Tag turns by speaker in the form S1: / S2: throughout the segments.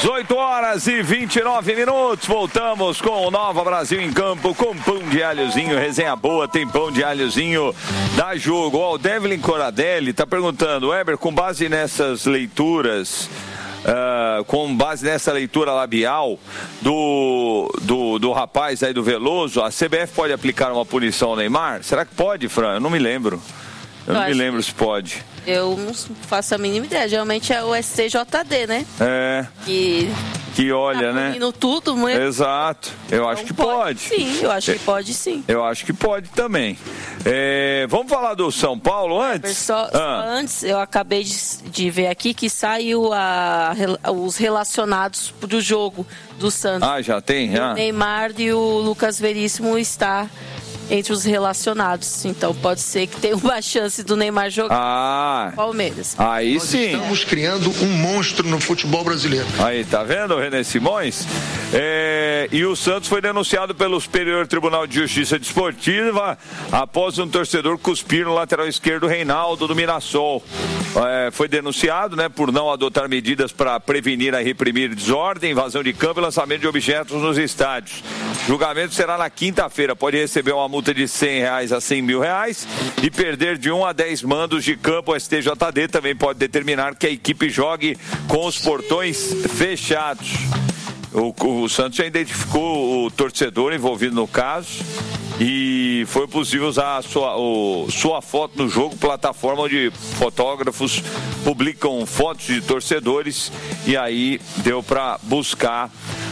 S1: 8h29. Voltamos com o Nova Brasil em Campo, com pão de alhozinho, resenha boa, tem pão de alhozinho, dá jogo. Ó, o Devlin Coradelli tá perguntando, Weber, com base nessas leituras, com base nessa leitura labial do rapaz aí do Veloso, a CBF pode aplicar uma punição ao Neymar? Será que pode, Fran? Eu não me lembro. Eu não me lembro se pode.
S2: Eu não faço a mínima ideia. Geralmente é o STJD, né? Que olha,
S1: né?
S2: Punindo tudo, mas...
S1: Exato. Eu acho que pode.
S2: Sim, eu acho que pode sim.
S1: Eu acho que pode também. Vamos falar do São Paulo antes?
S2: Só antes, eu acabei de ver aqui que saiu os relacionados do jogo do Santos.
S1: Ah, já tem?
S2: O Neymar e o Lucas Veríssimo está entre os relacionados. Então pode ser que tenha uma chance do Neymar jogar no Palmeiras.
S1: Aí
S3: Nós
S1: sim.
S3: Estamos criando um monstro no futebol brasileiro.
S1: Aí, tá vendo, René Simões? E o Santos foi denunciado pelo Superior Tribunal de Justiça Desportiva após um torcedor cuspir no lateral esquerdo Reinaldo do Mirassol. Foi denunciado, né, por não adotar medidas para prevenir e reprimir desordem, invasão de campo e lançamento de objetos nos estádios. O julgamento será na quinta-feira. Pode receber uma multa de R$100 a R$100 mil e perder de 1 a 10 mandos de campo. O STJD também pode determinar que a equipe jogue com os portões fechados. O Santos já identificou o torcedor envolvido no caso e foi possível usar sua foto no jogo, plataforma onde fotógrafos publicam fotos de torcedores, e aí deu para buscar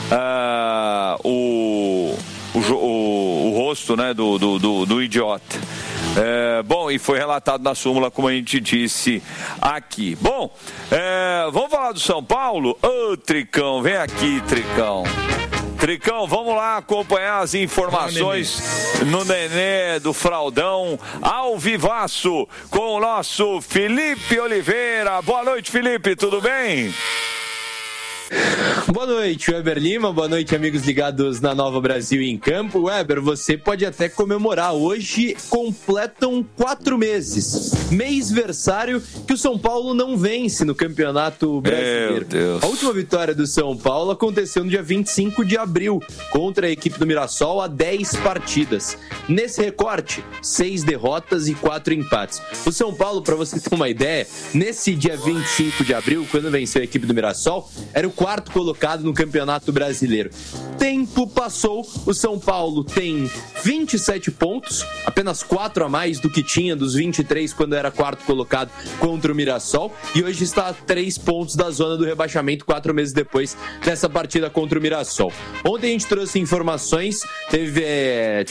S1: o rosto, né, do idiota. Bom, e foi relatado na súmula, como a gente disse aqui. Bom, vamos falar do São Paulo? Ô, Tricão, vem aqui, Tricão. Tricão, vamos lá acompanhar as informações no Nenê do Fraldão, ao vivaço, com o nosso Felipe Oliveira. Boa noite, Felipe, tudo bem?
S4: Boa noite, Weber Lima, boa noite, amigos ligados na Nova Brasil em Campo. Weber, você pode até comemorar, hoje completam 4 meses, mêsversário que o São Paulo não vence no Campeonato Brasileiro.
S1: Meu Deus.
S4: A última vitória do São Paulo aconteceu no dia 25 de abril, contra a equipe do Mirassol, a 10 partidas. Nesse recorte, 6 derrotas e 4 empates. O São Paulo, para você ter uma ideia, nesse dia 25 de abril, quando venceu a equipe do Mirassol, era o 4º colocado no Campeonato Brasileiro. Tempo passou, o São Paulo tem 27 pontos, apenas 4 a mais do que tinha dos 23 quando era 4º colocado contra o Mirassol, e hoje está a 3 pontos da zona do rebaixamento, 4 meses depois dessa partida contra o Mirassol. Ontem a gente trouxe informações, teve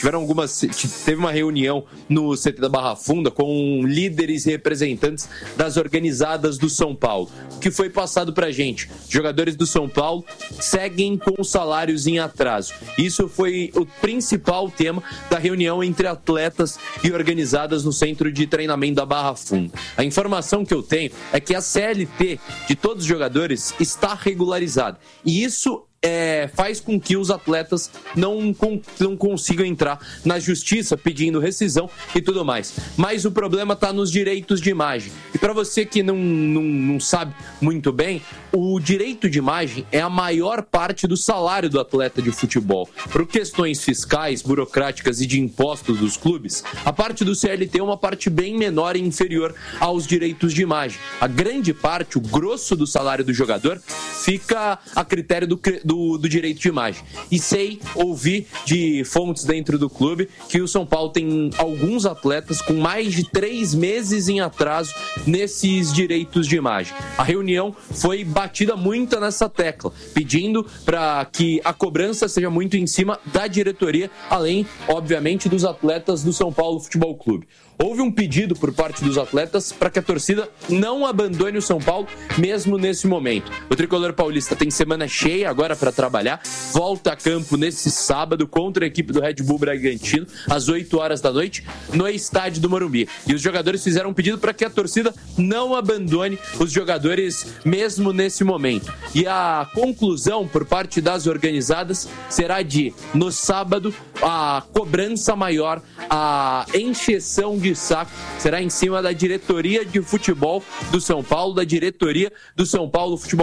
S4: uma reunião no CT da Barra Funda com líderes e representantes das organizadas do São Paulo. O que foi passado pra gente? Jogadores do São Paulo seguem com os salários em atraso. Isso foi o principal tema da reunião entre atletas e organizadas no centro de treinamento da Barra Funda. A informação que eu tenho é que a CLT de todos os jogadores está regularizada. E isso faz com que os atletas não consigam entrar na justiça pedindo rescisão e tudo mais. Mas o problema está nos direitos de imagem. E para você que não sabe muito bem, o direito de imagem é a maior parte do salário do atleta de futebol. Por questões fiscais, burocráticas e de impostos dos clubes, a parte do CLT é uma parte bem menor e inferior aos direitos de imagem. A grande parte, o grosso do salário do jogador, fica a critério do direito de imagem. E ouvi de fontes dentro do clube que o São Paulo tem alguns atletas com mais de 3 meses em atraso nesses direitos de imagem. A reunião foi batida muito nessa tecla, pedindo para que a cobrança seja muito em cima da diretoria, além, obviamente, dos atletas do São Paulo Futebol Clube. Houve um pedido por parte dos atletas para que a torcida não abandone o São Paulo, mesmo nesse momento. O tricolor paulista tem semana cheia agora para trabalhar, volta a campo nesse sábado contra a equipe do Red Bull Bragantino, às 8 horas da noite, no estádio do Morumbi. E os jogadores fizeram um pedido para que a torcida não abandone os jogadores, mesmo nesse momento. E a conclusão por parte das organizadas será de, no sábado, a cobrança maior, a encheção de saco será em cima da diretoria de futebol do São Paulo, da diretoria do São Paulo Futebol Clube,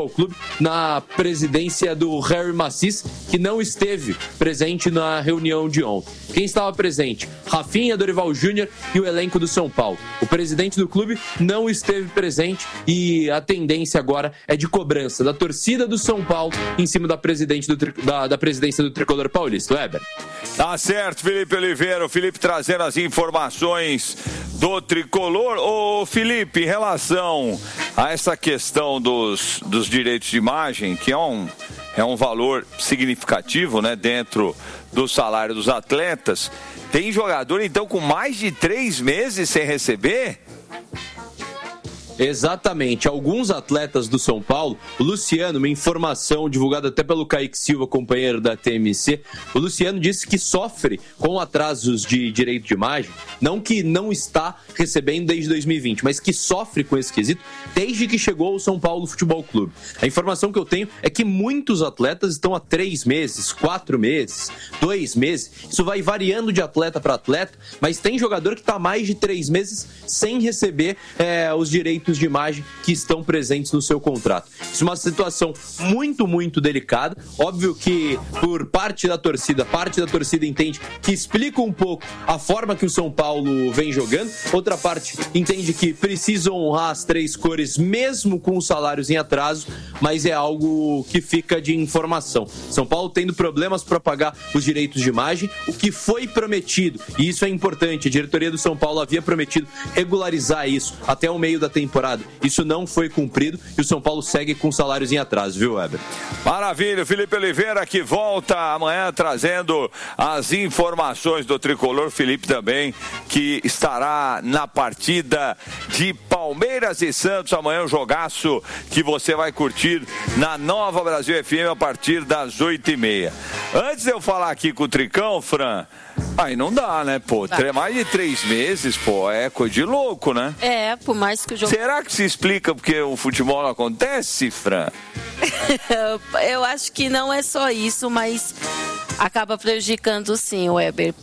S4: na presidência do Harry Macis, que não esteve presente na reunião de ontem. Quem estava presente? Rafinha, Dorival Júnior e o elenco do São Paulo. O presidente do clube não esteve presente e a tendência agora é de cobrança da torcida do São Paulo em cima da presidência do Tricolor Paulista. Weber.
S1: Tá certo, Felipe Oliveira. O Felipe trazendo as informações do Tricolor. Ô, Felipe, em relação a essa questão dos direitos de imagem, que é um valor significativo, né, dentro do salário dos atletas, tem jogador, então, com mais de 3 meses sem receber?
S4: Exatamente. Alguns atletas do São Paulo, o Luciano, uma informação divulgada até pelo Kaique Silva, companheiro da TMC, o Luciano disse que sofre com atrasos de direito de imagem, não que não está recebendo desde 2020, mas que sofre com esse quesito desde que chegou ao São Paulo Futebol Clube. A informação que eu tenho é que muitos atletas estão há 3 meses, 4 meses, 2 meses, isso vai variando de atleta para atleta, mas tem jogador que está há mais de 3 meses sem receber os direitos de imagem que estão presentes no seu contrato. Isso é uma situação muito, muito delicada. Óbvio que por parte da torcida entende que explica um pouco a forma que o São Paulo vem jogando, outra parte entende que precisa honrar as 3 cores mesmo com os salários em atraso, mas é algo que fica de informação. São Paulo tendo problemas para pagar os direitos de imagem, o que foi prometido, e isso é importante, a diretoria do São Paulo havia prometido regularizar isso até o meio da temporada. Isso não foi cumprido e o São Paulo segue com salários em atraso, viu, Weber?
S1: Maravilha, Felipe Oliveira que volta amanhã trazendo as informações do Tricolor. Felipe também que estará na partida de Palmeiras e Santos. Amanhã um jogaço que você vai curtir na Nova Brasil FM a partir das 8h30. Antes de eu falar aqui com o Tricão, Fran, aí não dá, né, pô? Mais de 3 meses, pô, é coisa de louco, né?
S2: É, por mais que o jogo...
S1: Será que se explica porque o futebol não acontece, Fran?
S2: Eu acho que não é só isso, mas acaba prejudicando sim, Weber.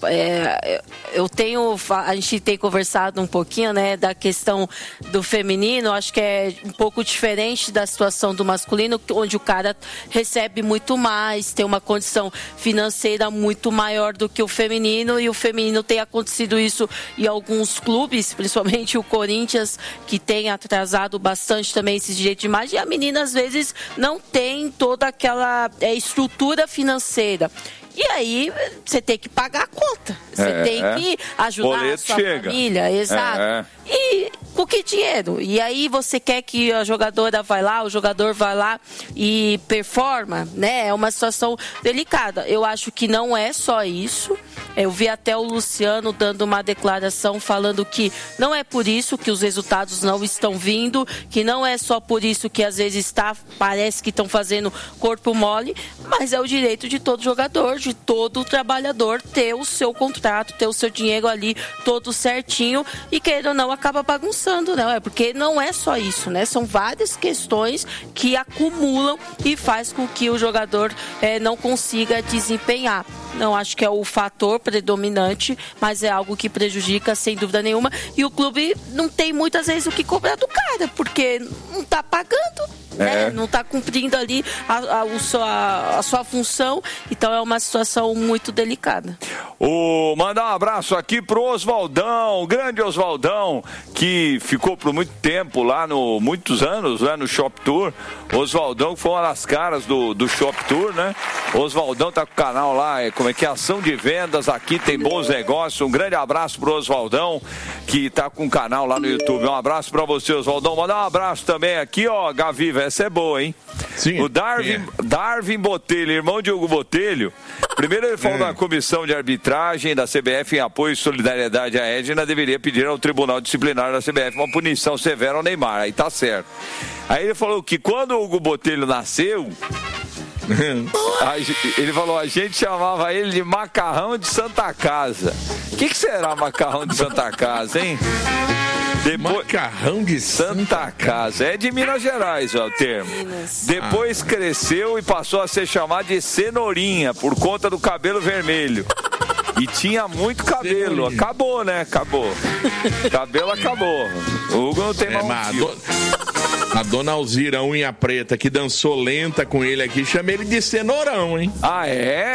S2: A gente tem conversado um pouquinho, né, da questão do feminino. Acho que é um pouco diferente da situação do masculino, onde o cara recebe muito mais, tem uma condição financeira muito maior do que o feminino, e o feminino tem acontecido isso em alguns clubes, principalmente o Corinthians, que tem atrasado bastante também esses direitos de imagem, e a menina às vezes não tem toda aquela estrutura financeira. E aí, você tem que pagar a conta. Você tem que ajudar a sua família. Exato. E com que dinheiro? E aí você quer que a jogadora vai lá, o jogador vai lá e performa, né? É uma situação delicada. Eu acho que não é só isso. Eu vi até o Luciano dando uma declaração falando que não é por isso que os resultados não estão vindo, que não é só por isso que às vezes parece que estão fazendo corpo mole, mas é o direito de todo jogador, de todo trabalhador ter o seu contrato, ter o seu dinheiro ali todo certinho, e querendo ou não acaba bagunçando, né? Porque não é só isso, né? São várias questões que acumulam e faz com que o jogador não consiga desempenhar. Não acho que é o fator predominante, mas é algo que prejudica sem dúvida nenhuma, e o clube não tem muitas vezes o que cobrar do cara, porque não está pagando, né? Não está cumprindo ali a sua função, então é uma situação muito delicada.
S1: Mandar um abraço aqui pro Oswaldão, o grande Oswaldão, que ficou por muito tempo lá, muitos anos, né, no Shop Tour. Oswaldão que foi uma das caras do Shop Tour, né? Oswaldão tá com o canal lá, como é que é? Ação de vendas, aqui tem bons negócios. Um grande abraço pro Oswaldão, que tá com o canal lá no YouTube. Um abraço pra você, Oswaldão. Mandar um abraço também aqui, ó, Gaviva, essa é boa, hein?
S5: Sim.
S1: O Darwin Botelho, irmão de Hugo Botelho. Primeiro ele falou da comissão de arbitragem da CBF em apoio e solidariedade à Edna, deveria pedir ao Tribunal Disciplinar da CBF uma punição severa ao Neymar. Aí tá certo. Aí ele falou que quando o Hugo Botelho nasceu, ele falou, a gente chamava ele de macarrão de Santa Casa. O que será macarrão de Santa Casa, hein?
S5: Macarrão de
S1: Santa Casa. É de Minas Gerais, ó, o termo. Depois cresceu e passou a ser chamado de cenourinha, por conta do cabelo vermelho. E tinha muito cabelo. Cenourinha. Acabou, né? Acabou. Cabelo acabou. O Hugo não tem mais motivo.
S5: A dona Alzira, unha preta, que dançou lenta com ele aqui, chamei ele de cenourão, hein?
S1: Ah,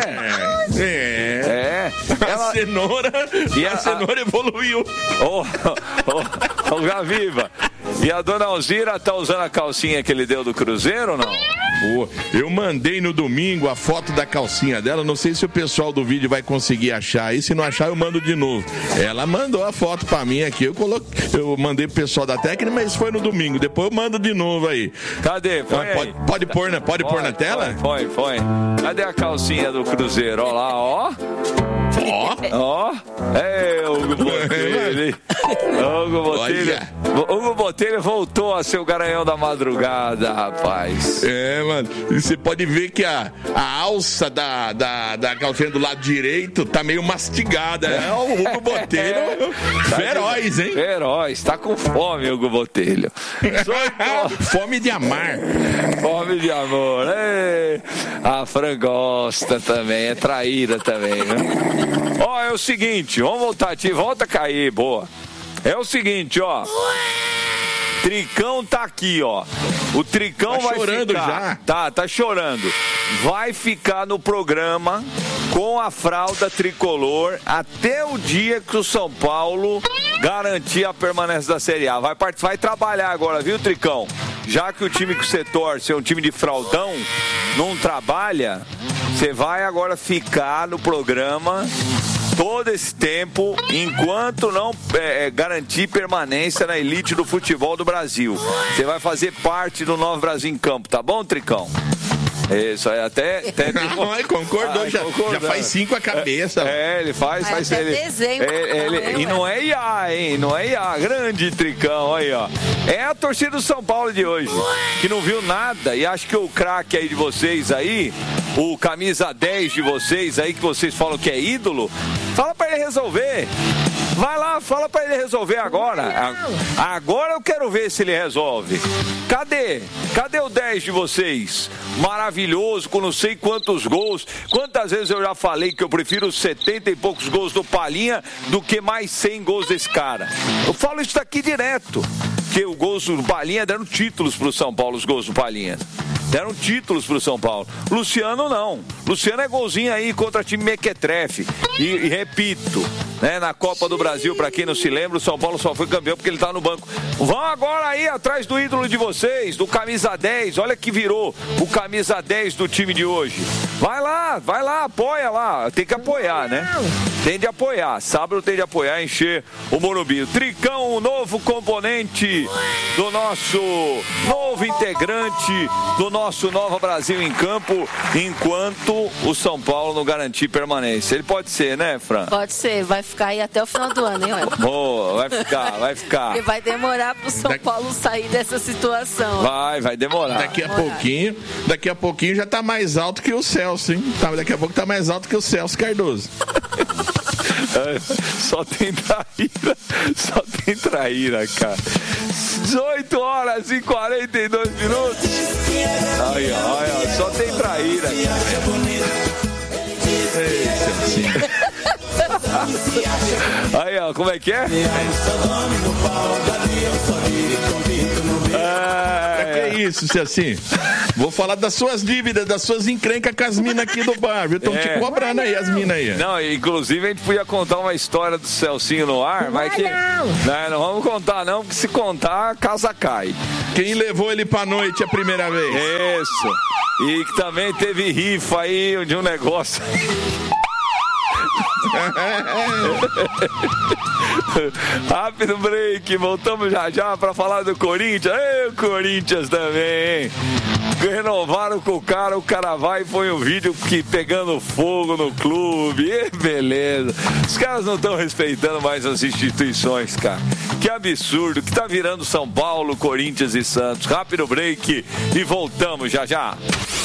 S1: é?
S5: A cenoura evoluiu.
S1: Ô, Gaviva. E a dona Alzira tá usando a calcinha que ele deu do Cruzeiro ou não?
S5: Eu mandei no domingo a foto da calcinha dela, não sei se o pessoal do vídeo vai conseguir achar aí, se não achar eu mando de novo. Ela mandou a foto pra mim aqui, eu mandei pro pessoal da técnica, mas foi no domingo, depois eu mando de novo aí.
S1: Cadê?
S5: Pode pôr na tela?
S1: Põe. Cadê a calcinha do Cruzeiro? Ó lá, ó. Hugo Botelho. Hugo Botelho voltou a ser o garanhão da madrugada, rapaz.
S5: Mano, você pode ver que a alça da calcinha do lado direito tá meio mastigada. O Hugo Botelho, feroz, hein?
S1: Feroz, tá com fome, Hugo Botelho.
S5: Fome de amar.
S1: Fome de amor. A Fran gosta também, é traíra também, né? É o seguinte, vamos voltar, volta a cair, boa. É o seguinte, Tricão tá aqui, O Tricão vai
S5: chorando
S1: ficar.
S5: Já.
S1: Tá chorando. Vai ficar no programa com a fralda tricolor até o dia que o São Paulo garantir a permanência da Série A. Vai trabalhar agora, viu, Tricão? Já que o time que você torce é um time de fraldão, não trabalha, você vai agora ficar no programa todo esse tempo, enquanto não garantir permanência na elite do futebol do Brasil. Você vai fazer parte do Novo Brasil em Campo, tá bom, Tricão? Isso aí, até
S5: concordou, já faz 5 a cabeça.
S1: Ele faz
S2: desenho.
S1: E não é IA, hein? Não é IA, grande Tricão, aí, ó. É a torcida do São Paulo de hoje, que não viu nada e acho que o craque aí de vocês aí, o camisa 10 de vocês aí, que vocês falam que é ídolo, fala pra ele resolver. Vai lá, fala pra ele resolver agora. Agora eu quero ver se ele resolve. Cadê o 10 de vocês? Maravilhoso, com não sei quantos gols. Quantas vezes eu já falei que eu prefiro 70 e poucos gols do Palhinha do que mais 100 gols desse cara. Eu falo isso daqui direto. Que os gols do Palhinha deram títulos pro São Paulo, os gols do Palhinha. Deram títulos pro São Paulo. Luciano não. Luciano é golzinho aí contra time mequetrefe. E repito, né, na Copa do Brasil, pra quem não se lembra, o São Paulo só foi campeão porque ele tá no banco. Vão agora aí atrás do ídolo de vocês, do camisa 10. Olha que virou o camisa 10 do time de hoje. Vai lá, apoia lá. Tem que apoiar, né? Tem de apoiar. Sábado tem de apoiar, encher o Morumbi. O Tricão, o novo componente do nosso novo integrante do nosso Nova Brasil em Campo, enquanto o São Paulo não garantir permanência. Ele pode ser, né, Fran?
S2: Pode ser, vai ficar aí até o final do ano, hein, olha.
S1: Boa, vai ficar.
S2: E vai demorar pro São Paulo sair dessa situação.
S1: Vai demorar.
S5: Daqui a pouquinho já tá mais alto que o Celso, hein? Daqui a pouco tá mais alto que o Celso Cardoso.
S1: Só tem traíra, cara. 18 horas e 42 minutos. Aí, ó, só tem traíra. Aí, ó, como é que é?
S5: Que isso, se assim? Vou falar das suas dívidas, das suas encrencas com as minas aqui do bar, viu? Estão te cobrando aí, as minas aí.
S1: Não, inclusive a gente podia contar uma história do Celcinho no ar, mas que... Não vamos contar não, porque se contar, a casa cai.
S5: Quem levou ele pra noite a primeira vez?
S1: Isso. E que também teve rifa aí de um negócio... Rápido break, voltamos já pra falar do Corinthians. O Corinthians também, hein? Renovaram com o cara vai e põe um vídeo que pegando fogo no clube. Beleza. Os caras não estão respeitando mais as instituições, cara. Que absurdo, que tá virando São Paulo, Corinthians e Santos. Rápido break e voltamos já.